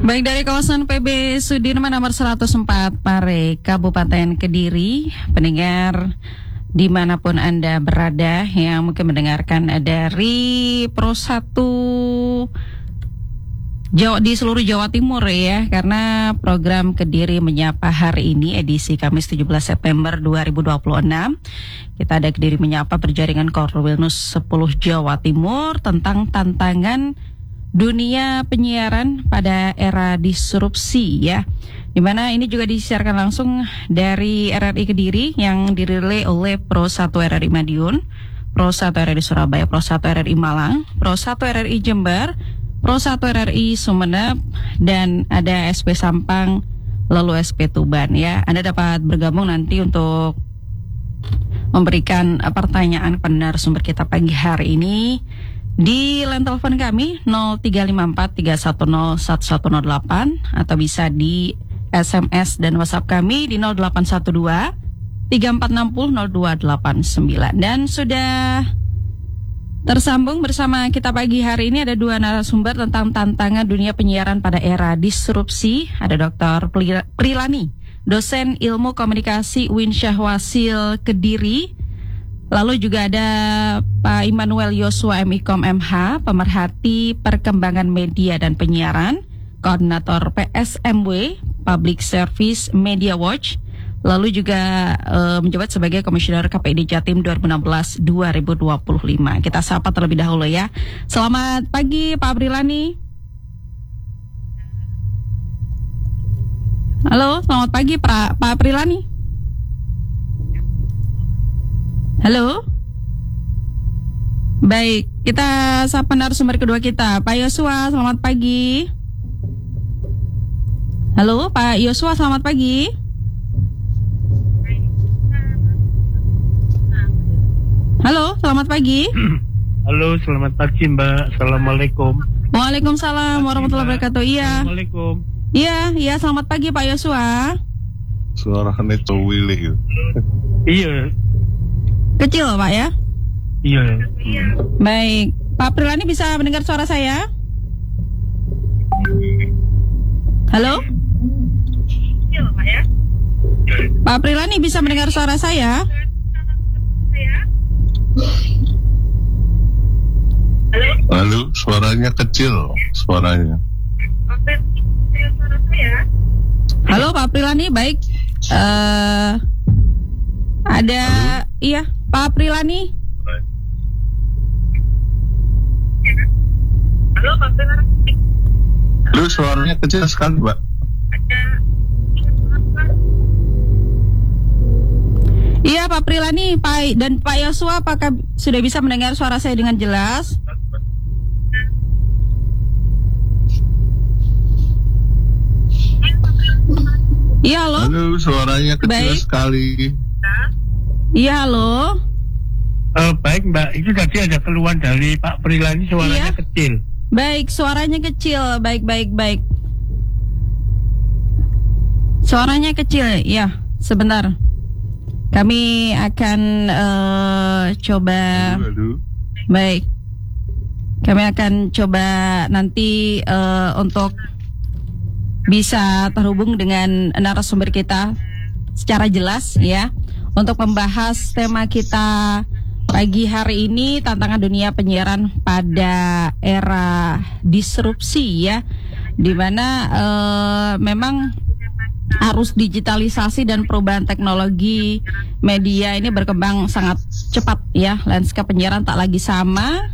Baik, dari kawasan PB Sudirman nomor 104 Pare, Kabupaten Kediri, pendengar dimanapun Anda berada yang mungkin mendengarkan dari Pro 1 Jawa, di seluruh Jawa Timur ya, karena program Kediri Menyapa hari ini edisi Kamis 17 September 2026. Kita ada Kediri Menyapa berjaringan Korwilnus 10 Jawa Timur tentang tantangan dunia penyiaran pada era disrupsi ya. Dimana ini juga disiarkan langsung dari RRI Kediri yang dirilai oleh Pro 1 RRI Madiun, Pro 1 RRI Surabaya, Pro 1 RRI Malang, Pro 1 RRI Jember, Pro 1 RRI Sumeneb, dan ada SP Sampang lalu SP Tuban ya. Anda dapat bergabung nanti untuk memberikan pertanyaan kepada narasumber kita pagi hari ini di line telepon kami 0354310108 atau bisa di SMS dan WhatsApp kami di 0812 34600289. Dan sudah tersambung bersama kita pagi hari ini ada dua narasumber tentang tantangan dunia penyiaran pada era disrupsi. Ada Dr. Prilani, dosen ilmu komunikasi UIN Syahwasil Kediri. Lalu juga ada Pak Immanuel Yosua MIKOM MH, pemerhati perkembangan media dan penyiaran, koordinator PSMW, Public Service Media Watch, lalu juga menjabat sebagai Komisioner KPID Jatim 2016-2025. Kita sapa terlebih dahulu ya. Selamat pagi Pak Prilani. Halo, selamat pagi Pak Prilani. Halo. Baik, kita sapa narasumber kedua kita, Pak Yosua, selamat pagi. Halo, Pak Yosua, selamat pagi. Halo, selamat pagi. Halo, selamat pagi Mbak. Assalamualaikum. Waalaikumsalam warahmatullahi wabarakatuh. Iya. Assalamualaikum. Iya, selamat pagi Pak Yosua. Suara itu Willy. Iya. Kecil Pak ya? Iya. Baik, Pak Prilani bisa mendengar suara saya? Halo? Iya Pak ya. Pak Prilani bisa mendengar suara saya? Halo, suaranya kecil, suaranya. Halo Pak Prilani, baik. Ada, iya Pak Prilani. Halo Pak Prilani. Halo, suaranya kecil sekali, Mbak. Iya Pak Prilani, Pak dan Pak Yosua, apakah sudah bisa mendengar suara saya dengan jelas? Iya halo. Halo, suaranya kecil sekali. Iya halo. Baik Mbak, itu tadi ada keluhan dari Pak Prilani, suaranya kecil. Baik, suaranya kecil. Baik. Suaranya kecil, ya. Sebentar. Kami akan coba. Halo. Baik. Kami akan coba nanti untuk bisa terhubung dengan narasumber kita secara jelas ya, untuk membahas tema kita pagi hari ini, tantangan dunia penyiaran pada era disrupsi ya, dimana memang arus digitalisasi dan perubahan teknologi media ini berkembang sangat cepat ya. Lanskap penyiaran tak lagi sama.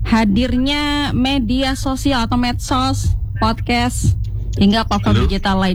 Hadirnya media sosial atau medsos, podcast, hingga platform digital lain